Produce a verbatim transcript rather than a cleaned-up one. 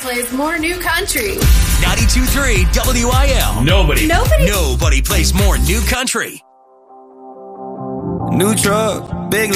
plays more new country. ninety-two point three W I L. Nobody. Nobody. Nobody plays more new country. New truck, big